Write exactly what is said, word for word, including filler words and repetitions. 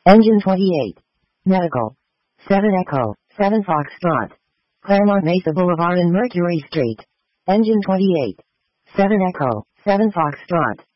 Engine twenty-eight. Medical. seven Echo, seven Foxtrot. Claremont Mesa Boulevard and Mercury Street. Engine twenty-eight. seven Echo, seven Foxtrot.